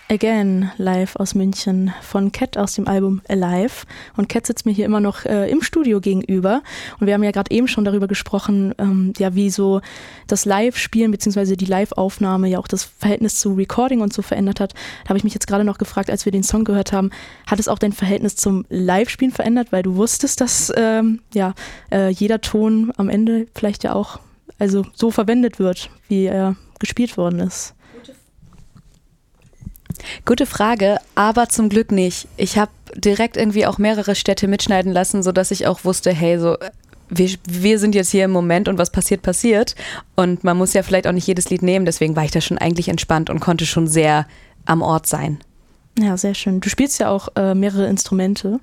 Again, live aus München von Cat aus dem Album Alive. Und Cat sitzt mir hier immer noch im Studio gegenüber. Und wir haben ja gerade eben schon darüber gesprochen, wie so das Live-Spielen bzw. die Live-Aufnahme ja auch das Verhältnis zu Recording und so verändert hat. Da habe ich mich jetzt gerade noch gefragt, als wir den Song gehört haben, hat es auch dein Verhältnis zum Live-Spielen verändert? Weil du wusstest, dass jeder Ton am Ende vielleicht ja auch so verwendet wird, wie er gespielt worden ist. Gute Frage, aber zum Glück nicht. Ich habe direkt irgendwie auch mehrere Städte mitschneiden lassen, sodass ich auch wusste, hey, so wir sind jetzt hier im Moment und was passiert. Und man muss ja vielleicht auch nicht jedes Lied nehmen, deswegen war ich da schon eigentlich entspannt und konnte schon sehr am Ort sein. Ja, sehr schön. Du spielst ja auch mehrere Instrumente.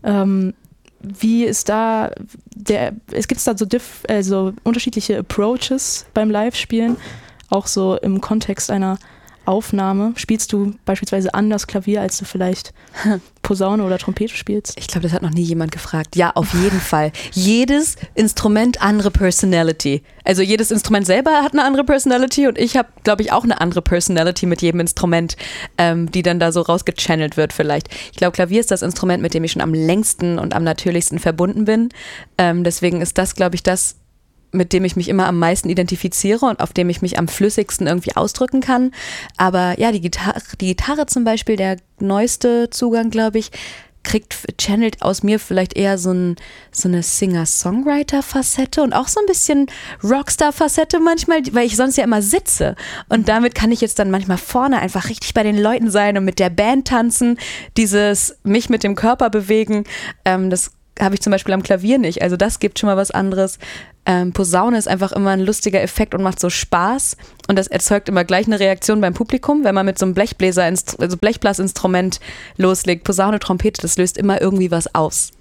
Wie ist da es gibt da so unterschiedliche Approaches beim Live-Spielen, auch so im Kontext einer Aufnahme? Spielst du beispielsweise anders Klavier, als du vielleicht Posaune oder Trompete spielst? Ich glaube, das hat noch nie jemand gefragt. Ja, auf jeden Fall. Jedes Instrument andere Personality. Also jedes Instrument selber hat eine andere Personality und ich habe, glaube ich, auch eine andere Personality mit jedem Instrument, die dann da so rausgechannelt wird vielleicht. Ich glaube, Klavier ist das Instrument, mit dem ich schon am längsten und am natürlichsten verbunden bin. Deswegen ist das, glaube ich, das, mit dem ich mich immer am meisten identifiziere und auf dem ich mich am flüssigsten irgendwie ausdrücken kann. Aber ja, die Gitarre zum Beispiel, der neueste Zugang, glaube ich, channelt aus mir vielleicht eher so eine Singer-Songwriter-Facette und auch so ein bisschen Rockstar-Facette manchmal, weil ich sonst ja immer sitze. Und damit kann ich jetzt dann manchmal vorne einfach richtig bei den Leuten sein und mit der Band tanzen, dieses mich mit dem Körper bewegen, das habe ich zum Beispiel am Klavier nicht. Also das gibt schon mal was anderes. Posaune ist einfach immer ein lustiger Effekt und macht so Spaß. Und das erzeugt immer gleich eine Reaktion beim Publikum, wenn man mit so einem Blechblasinstrument loslegt. Posaune, Trompete, das löst immer irgendwie was aus.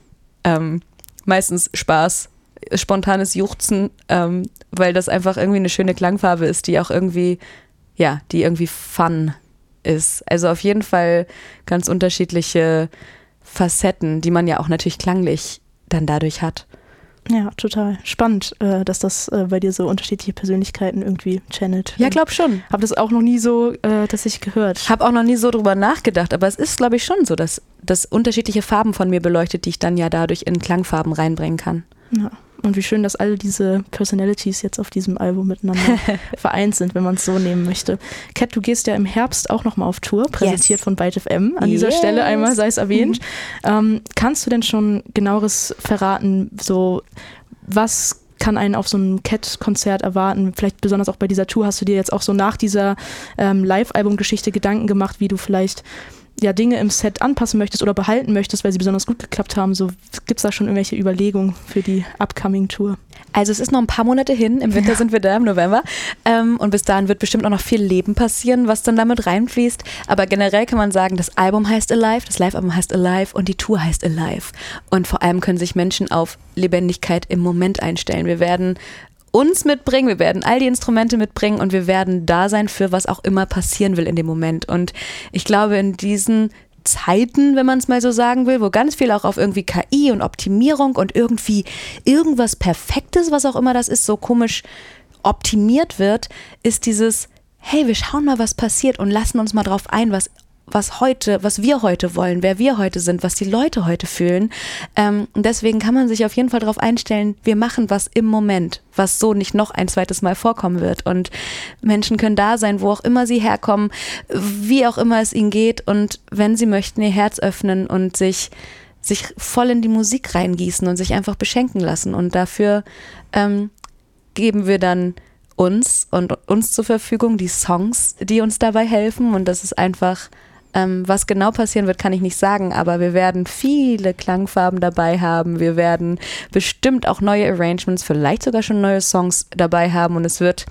Meistens Spaß, spontanes Juchzen, weil das einfach irgendwie eine schöne Klangfarbe ist, die auch irgendwie, die irgendwie fun ist. Also auf jeden Fall ganz unterschiedliche Facetten, die man ja auch natürlich klanglich dann dadurch hat. Ja, total spannend, dass das bei dir so unterschiedliche Persönlichkeiten irgendwie channelt. Ja, glaub schon. Habe das auch noch nie so tatsächlich gehört. Habe auch noch nie so drüber nachgedacht, aber es ist, glaube ich, schon so, dass das unterschiedliche Farben von mir beleuchtet, die ich dann ja dadurch in Klangfarben reinbringen kann. Ja. Und wie schön, dass alle diese Personalities jetzt auf diesem Album miteinander vereint sind, wenn man es so nehmen möchte. Cat, du gehst ja im Herbst auch nochmal auf Tour, präsentiert von Byte FM. An dieser Stelle einmal sei es erwähnt. Kannst du denn schon genaueres verraten, so was kann einen auf so einem Cat-Konzert erwarten? Vielleicht besonders auch bei dieser Tour. Hast du dir jetzt auch so nach dieser Live-Album-Geschichte Gedanken gemacht, wie du vielleicht Dinge im Set anpassen möchtest oder behalten möchtest, weil sie besonders gut geklappt haben? So, gibt es da schon irgendwelche Überlegungen für die upcoming Tour? Also es ist noch ein paar Monate hin, im Winter sind wir da, im November, und bis dahin wird bestimmt auch noch viel Leben passieren, was dann damit reinfließt, aber generell kann man sagen, das Album heißt Alive, das Live-Album heißt Alive und die Tour heißt Alive und vor allem können sich Menschen auf Lebendigkeit im Moment einstellen. Wir werden uns mitbringen, wir werden all die Instrumente mitbringen und wir werden da sein für was auch immer passieren will in dem Moment. Und ich glaube, in diesen Zeiten, wenn man es mal so sagen will, wo ganz viel auch auf irgendwie KI und Optimierung und irgendwie irgendwas Perfektes, was auch immer das ist, so komisch optimiert wird, ist dieses, hey, wir schauen mal, was passiert und lassen uns mal drauf ein, was wir heute wollen, wer wir heute sind, was die Leute heute fühlen. Und deswegen kann man sich auf jeden Fall darauf einstellen, wir machen was im Moment, was so nicht noch ein zweites Mal vorkommen wird. Und Menschen können da sein, wo auch immer sie herkommen, wie auch immer es ihnen geht. Und wenn sie möchten, ihr Herz öffnen und sich voll in die Musik reingießen und sich einfach beschenken lassen. Und dafür geben wir dann uns zur Verfügung, die Songs, die uns dabei helfen. Und das ist einfach was genau passieren wird, kann ich nicht sagen, aber wir werden viele Klangfarben dabei haben. Wir werden bestimmt auch neue Arrangements, vielleicht sogar schon neue Songs dabei haben und es wird,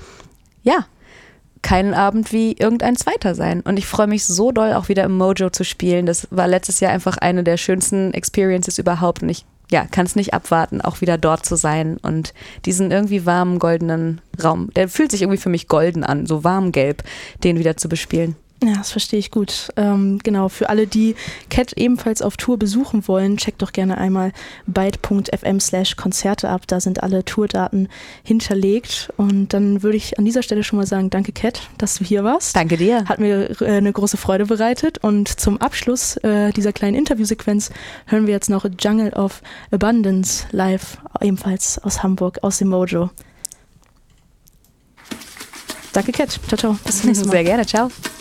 kein Abend wie irgendein zweiter sein. Und ich freue mich so doll, auch wieder im Mojo zu spielen. Das war letztes Jahr einfach eine der schönsten Experiences überhaupt und ich kann es nicht abwarten, auch wieder dort zu sein und diesen irgendwie warmen, goldenen Raum, der fühlt sich irgendwie für mich golden an, so warm gelb, den wieder zu bespielen. Ja, das verstehe ich gut. Genau, für alle, die Cat ebenfalls auf Tour besuchen wollen, checkt doch gerne einmal byte.fm/Konzerte ab. Da sind alle Tourdaten hinterlegt. Und dann würde ich an dieser Stelle schon mal sagen, danke Cat, dass du hier warst. Danke dir. Hat mir eine große Freude bereitet. Und zum Abschluss dieser kleinen Interviewsequenz hören wir jetzt noch Jungle of Abundance live, ebenfalls aus Hamburg, aus dem Mojo. Danke Cat. Ciao, ciao. Bis zum nächsten Mal. Sehr gerne. Ciao.